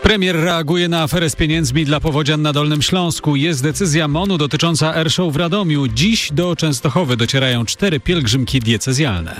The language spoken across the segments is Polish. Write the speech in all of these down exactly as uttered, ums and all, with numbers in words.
Premier reaguje na aferę z pieniędzmi dla powodzian na Dolnym Śląsku. Jest decyzja M O N-u dotycząca Airshow w Radomiu. Dziś do Częstochowy docierają cztery pielgrzymki diecezjalne.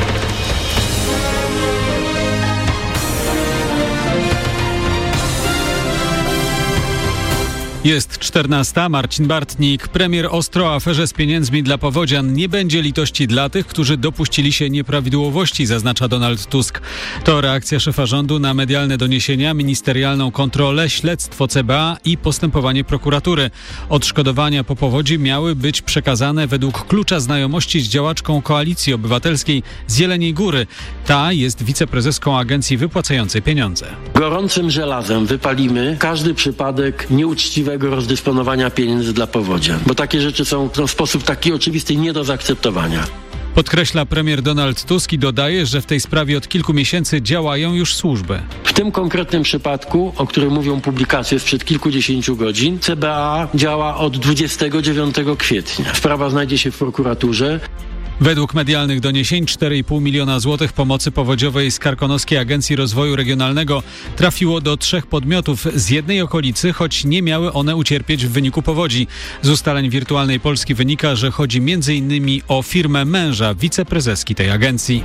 Jest czternasta. Marcin Bartnik. Premier ostro o aferze z pieniędzmi dla powodzian. Nie będzie litości dla tych, którzy dopuścili się nieprawidłowości, zaznacza Donald Tusk. To reakcja szefa rządu na medialne doniesienia, ministerialną kontrolę, śledztwo C B A i postępowanie prokuratury. Odszkodowania po powodzi miały być przekazane według klucza znajomości z działaczką Koalicji Obywatelskiej z Jeleniej Góry. Ta jest wiceprezeską agencji wypłacającej pieniądze. Gorącym żelazem wypalimy każdy przypadek nieuczciwego rozdysponowania pieniędzy dla powodzian, bo takie rzeczy są w sposób taki oczywisty nie do zaakceptowania. Podkreśla premier Donald Tusk i dodaje, że w tej sprawie od kilku miesięcy działają już służby. W tym konkretnym przypadku, o którym mówią publikacje sprzed kilkudziesięciu godzin, C B A działa od dwudziestego dziewiątego kwietnia. Sprawa znajdzie się w prokuraturze. Według medialnych doniesień cztery i pół miliona złotych pomocy powodziowej z Karkonoskiej Agencji Rozwoju Regionalnego trafiło do trzech podmiotów z jednej okolicy, choć nie miały one ucierpieć w wyniku powodzi. Z ustaleń Wirtualnej Polski wynika, że chodzi między innymi o firmę męża wiceprezeski tej agencji.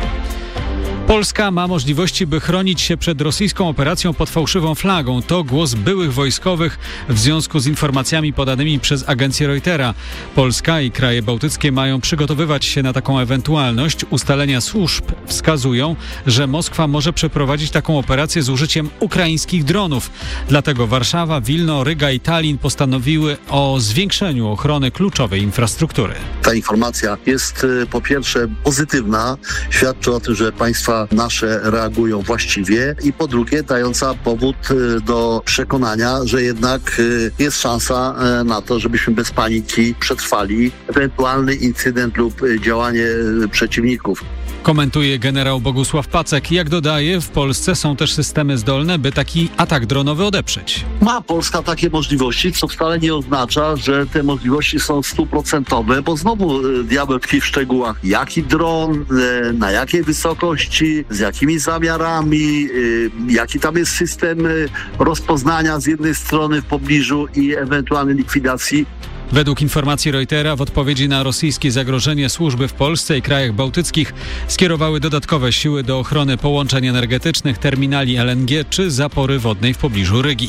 Polska ma możliwości, by chronić się przed rosyjską operacją pod fałszywą flagą. To głos byłych wojskowych w związku z informacjami podanymi przez agencję Reutera. Polska i kraje bałtyckie mają przygotowywać się na taką ewentualność. Ustalenia służb wskazują, że Moskwa może przeprowadzić taką operację z użyciem ukraińskich dronów. Dlatego Warszawa, Wilno, Ryga i Tallin postanowiły o zwiększeniu ochrony kluczowej infrastruktury. Ta informacja jest po pierwsze pozytywna, świadczy o tym, że państwa nasze reagują właściwie i po drugie dająca powód do przekonania, że jednak jest szansa na to, żebyśmy bez paniki przetrwali ewentualny incydent lub działanie przeciwników. Komentuje generał Bogusław Pacek. Jak dodaje, w Polsce są też systemy zdolne, by taki atak dronowy odeprzeć. Ma Polska takie możliwości, co wcale nie oznacza, że te możliwości są stuprocentowe, bo znowu diabeł tkwi w szczegółach. Jaki dron, na jakiej wysokości, z jakimi zamiarami, jaki tam jest system rozpoznania z jednej strony w pobliżu i ewentualnej likwidacji. Według informacji Reutera w odpowiedzi na rosyjskie zagrożenie służby w Polsce i krajach bałtyckich skierowały dodatkowe siły do ochrony połączeń energetycznych, terminali L N G czy zapory wodnej w pobliżu Rygi.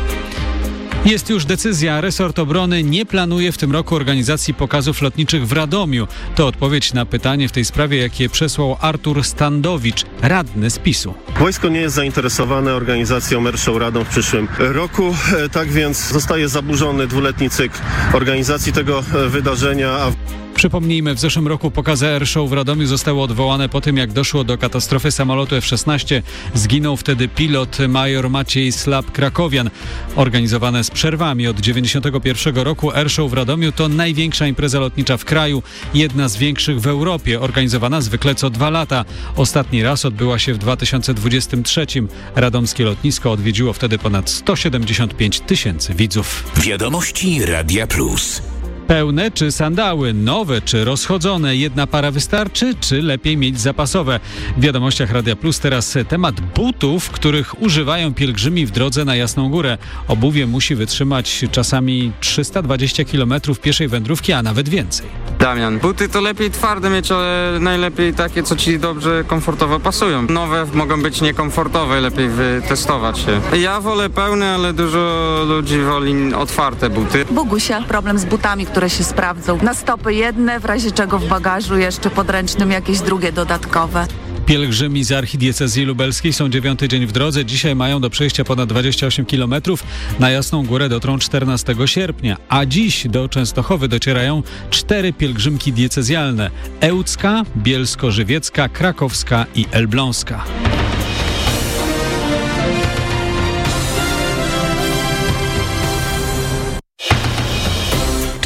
Jest już decyzja. Resort Obrony nie planuje w tym roku organizacji pokazów lotniczych w Radomiu. To odpowiedź na pytanie w tej sprawie, jakie przesłał Artur Standowicz, radny z PiSu. Wojsko nie jest zainteresowane organizacją Airshow Radom w przyszłym roku, tak więc zostaje zaburzony dwuletni cykl organizacji tego wydarzenia. A Przypomnijmy, w zeszłym roku pokazy Airshow w Radomiu zostały odwołane po tym, jak doszło do katastrofy samolotu F szesnaście. Zginął wtedy pilot major Maciej Slap-Krakowian. Organizowane z przerwami od dziewięćdziesiątego pierwszego roku Airshow w Radomiu to największa impreza lotnicza w kraju, jedna z większych w Europie, organizowana zwykle co dwa lata. Ostatni raz odbyła się w dwa tysiące dwudziestym trzecim. Radomskie lotnisko odwiedziło wtedy ponad sto siedemdziesiąt pięć tysięcy widzów. Wiadomości Radia Plus. Pełne czy sandały, nowe czy rozchodzone, jedna para wystarczy, czy lepiej mieć zapasowe? W wiadomościach Radia Plus teraz temat butów, których używają pielgrzymi w drodze na Jasną Górę. Obuwie musi wytrzymać czasami trzysta dwadzieścia kilometrów pieszej wędrówki, a nawet więcej. Damian, buty to lepiej twarde mieć, ale najlepiej takie, co ci dobrze, komfortowo pasują. Nowe mogą być niekomfortowe, lepiej wytestować się. Ja wolę pełne, ale dużo ludzi woli otwarte buty. Bogusia, problem z butami, które się sprawdzą. Na stopy jedne, w razie czego w bagażu jeszcze podręcznym jakieś drugie dodatkowe. Pielgrzymi z archidiecezji lubelskiej są dziewiąty dzień w drodze. Dzisiaj mają do przejścia ponad dwadzieścia osiem kilometrów. Na Jasną Górę dotrą czternastego sierpnia. A dziś do Częstochowy docierają cztery pielgrzymki diecezjalne. Ełcka, Bielsko-Żywiecka, Krakowska i Elbląska.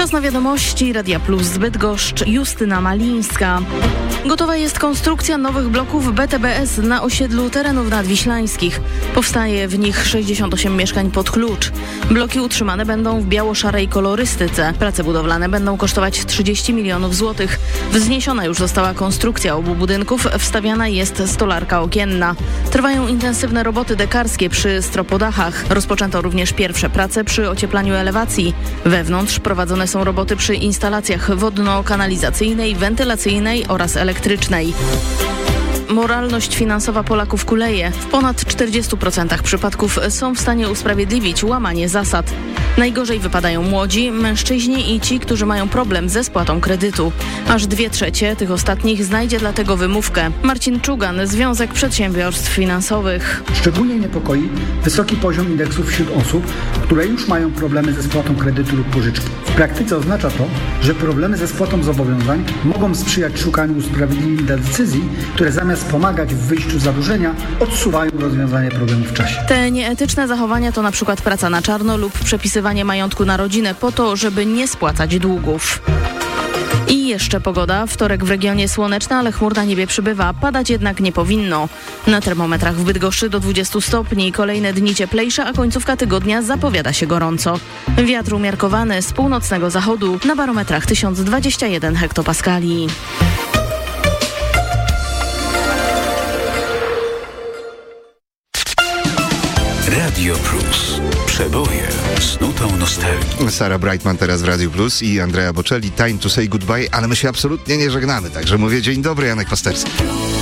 Czas na wiadomości Radia Plus z Bydgoszcz, Justyna Malińska. Gotowa jest konstrukcja nowych bloków B T B S na osiedlu Terenów Nadwiślańskich. Powstaje w nich sześćdziesiąt osiem mieszkań pod klucz. Bloki utrzymane będą w biało-szarej kolorystyce. Prace budowlane będą kosztować trzydzieści milionów złotych. Wzniesiona już została konstrukcja obu budynków, wstawiana jest stolarka okienna. Trwają intensywne roboty dekarskie przy stropodachach. Rozpoczęto również pierwsze prace przy ocieplaniu elewacji. Wewnątrz prowadzone są roboty przy instalacjach wodno-kanalizacyjnej, wentylacyjnej oraz elektrycznej. Moralność finansowa Polaków kuleje. W ponad czterdziestu procentach przypadków są w stanie usprawiedliwić łamanie zasad. Najgorzej wypadają młodzi, mężczyźni i ci, którzy mają problem ze spłatą kredytu. Aż dwie trzecie tych ostatnich znajdzie dlatego wymówkę. Marcin Czugan, Związek Przedsiębiorstw Finansowych. Szczególnie niepokoi wysoki poziom indeksów wśród osób, które już mają problemy ze spłatą kredytu lub pożyczki. W praktyce oznacza to, że problemy ze spłatą zobowiązań mogą sprzyjać szukaniu usprawiedliwień dla decyzji, które zamiast pomagać w wyjściu z zadłużenia, odsuwają rozwiązanie problemu w czasie. Te nieetyczne zachowania to na przykład praca na czarno lub przepisywanie majątku na rodzinę po to, żeby nie spłacać długów. I jeszcze pogoda. Wtorek w regionie słoneczny, ale chmur na niebie przybywa. Padać jednak nie powinno. Na termometrach w Bydgoszczy do dwudziestu stopni. Kolejne dni cieplejsze, a końcówka tygodnia zapowiada się gorąco. Wiatr umiarkowany z północnego zachodu. Na barometrach tysiąc dwadzieścia jeden hektopaskali. Radio Plus. Przeboje z nutą nostalgii. Sarah Brightman teraz w Radio Plus i Andrea Bocelli. Time to say goodbye, ale my się absolutnie nie żegnamy. Także mówię dzień dobry, Janek Pasterski.